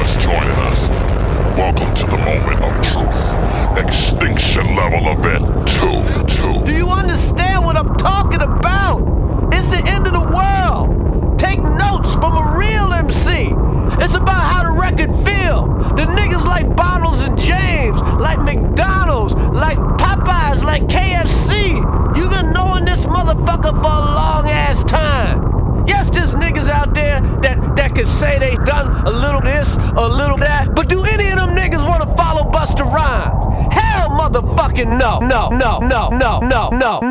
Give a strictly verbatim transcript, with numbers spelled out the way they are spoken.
just joining us, welcome to the moment of truth. Extinction level event two. two. Do you understand what I'm talking about? It's the end of the world. Take notes from a real M C. It's about how the record feel. The niggas like Bottles and James, like McDonald's, like Popeyes, like K F C. You been knowing this motherfucker for a long ass time. Yes, there's niggas out there that, that can say they done a little this, a little that, but do any of them niggas wanna follow Busta Rhymes? Hell motherfucking no, no, no, no, no, no, no.